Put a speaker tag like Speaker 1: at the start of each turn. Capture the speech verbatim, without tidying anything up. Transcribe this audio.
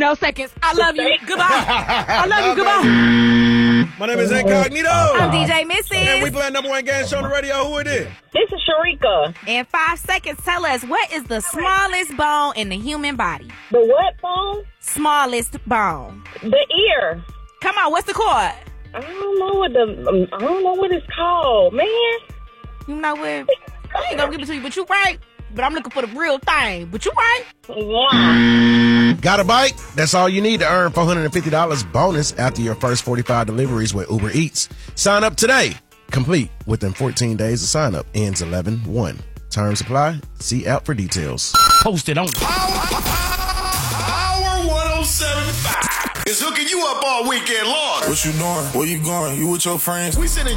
Speaker 1: no seconds. I love you. Goodbye. I love you. Goodbye.
Speaker 2: My name is Incognito.
Speaker 1: I'm D J Missus.
Speaker 2: And we play number one game show on the radio. Who it is?
Speaker 3: This is Sharika.
Speaker 1: In five seconds, tell us what is the smallest bone in the human body?
Speaker 3: The what bone?
Speaker 1: Smallest bone.
Speaker 3: The ear.
Speaker 1: Come on, what's the chord?
Speaker 3: I don't know what the um, I don't know what it's called, man.
Speaker 1: You know what? I ain't gonna give it to you, but you right. But I'm looking for the real thing. But you right.
Speaker 3: Wow.
Speaker 4: Got a bike? That's all you need to earn four hundred fifty dollars bonus after your first forty-five deliveries with Uber Eats. Sign up today. Complete within fourteen days of sign up. Ends eleven one. Terms apply. See app for details.
Speaker 5: Posted on
Speaker 6: Power one oh seven point five is hooking you up all weekend long.
Speaker 7: What you doing? Where you going? You with your friends?
Speaker 6: We sending